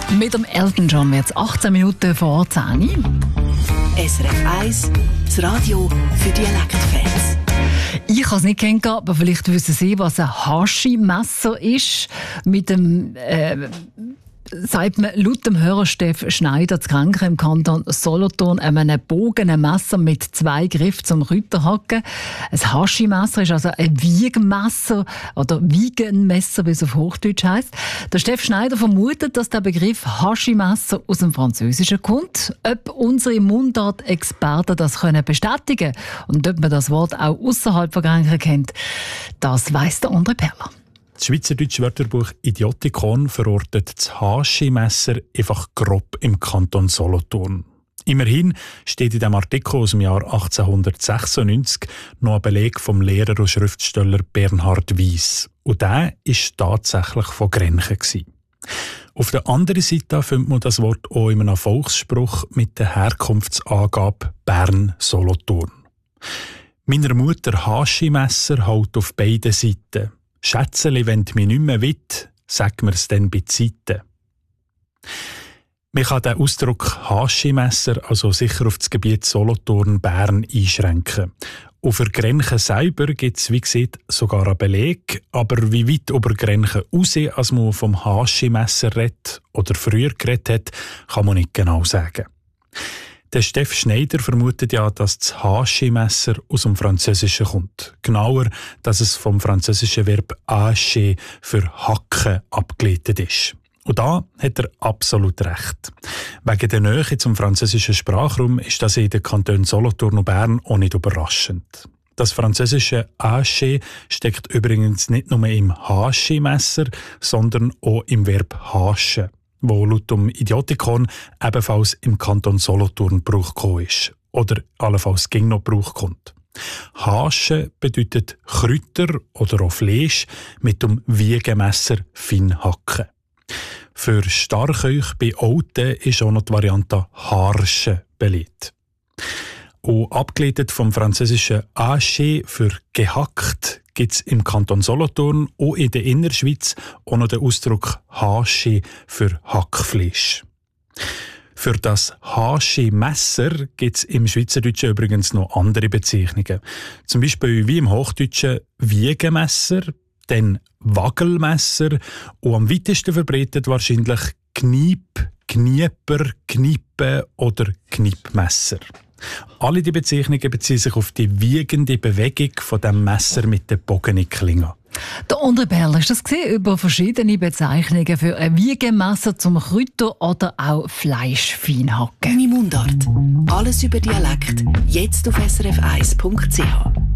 Mit dem Elton John wird es 18 Minuten vor 10 Uhr. SRF 1, das Radio für Dialektfans. Ich kann es nicht kennen, aber vielleicht wissen Sie, was ein Haschi-Messer ist. Mit dem, sagt man laut dem Hörer Steff Schneider zu Grenchen im Kanton Solothurn einem bogenen Messer mit 2 Griffen zum Rütterhacken. Ein Haschi-Messer ist also ein Wiegenmesser oder Wiegenmesser, wie es auf Hochdeutsch heisst. Der Steff Schneider vermutet, dass der Begriff Haschi-Messer aus dem Französischen kommt. Ob unsere Mundart-Experten das können bestätigen und ob man das Wort auch außerhalb von Grenchen kennt, das weiss der André Perler. Das schweizerdeutsche Wörterbuch Idiotikon verortet das Haschi-Messer einfach grob im Kanton Solothurn. Immerhin steht in dem Artikel aus dem Jahr 1896 noch ein Beleg vom Lehrer und Schriftsteller Bernhard Weiss. Und der war tatsächlich von Grenchen. Auf der anderen Seite findet man das Wort auch in einem Volksspruch mit der Herkunftsangabe Bern-Solothurn. Meiner Mutter Haschi-Messer hält auf beiden Seiten. Schätzeli, wenn du mich nicht mehr willst, sag mir's dann bei Zeiten. Man kann den Ausdruck Haschi-Messer also sicher auf das Gebiet Solothurn-Bern einschränken. Und für Grenchen selber gibt es, wie gesagt, sogar einen Beleg. Aber wie weit über Grenchen raus, als man vom Haschi-Messer redet oder früher geredet hat, kann man nicht genau sagen. Der Steff Schneider vermutet ja, dass das Haschi-Messer aus dem Französischen kommt. Genauer, dass es vom französischen Verb hacher für hacken abgeleitet ist. Und da hat er absolut recht. Wegen der Nähe zum französischen Sprachraum ist das in den Kantonen Solothurn und Bern auch nicht überraschend. Das französische hacher steckt übrigens nicht nur im Haschi-Messer, sondern auch im Verb haschen, wo laut dem Idiotikon ebenfalls im Kanton Solothurn Brauch gekommen ist. Oder allenfalls ging noch Brauch kommt. Haschen bedeutet Kräuter oder auch Fleisch mit dem Wiegenmesser fein hacken. Für Starköch bei Alten ist auch noch die Variante Harsche beliebt. Und abgeleitet vom französischen hacher für gehackt gibt es im Kanton Solothurn und in der Innerschweiz auch noch den Ausdruck Haschi für Hackfleisch. Für das Haschi-Messer gibt es im Schweizerdeutschen übrigens noch andere Bezeichnungen. Zum Beispiel wie im Hochdeutschen Wiegenmesser, dann Wagelmesser und am weitesten verbreitet wahrscheinlich Kniep, Knieper, Knippe oder Knippmesser. Alle die Bezeichnungen beziehen sich auf die wiegende Bewegung von dem Messer mit der bogenen Klinge. Der André Perler ist das gesehen über verschiedene Bezeichnungen für ein Wiegenmesser zum Kräuter oder auch Fleisch fein hacken. Deine Mundart. Alles über Dialekt. Jetzt auf srf1.ch.